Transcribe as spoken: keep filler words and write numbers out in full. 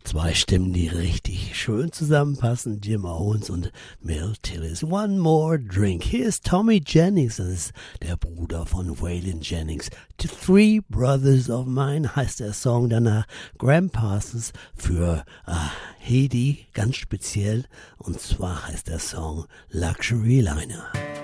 Zwei Stimmen, die richtig schön zusammenpassen, Jim Owens und Mel Tillis. One More Drink. Hier ist Tommy Jennings, das ist der Bruder von Waylon Jennings. The Three Brothers of Mine heißt der Song, danach Graham Parsons für ah, Heidi, ganz speziell. Und zwar heißt der Song Luxury Liner.